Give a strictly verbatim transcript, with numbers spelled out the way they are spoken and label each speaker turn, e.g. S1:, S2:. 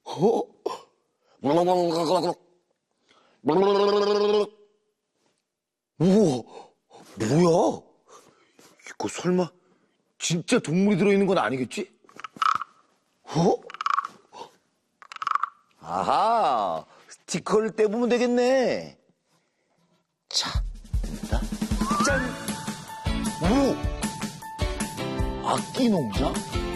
S1: 어? 우와, 뭐야? 이거 설마 진짜 동물이 들어있는 건 아니겠지? 어? 아하, 스티커를 떼보면 되겠네. 자, 됩니다. 짠! 오! 악기 농장?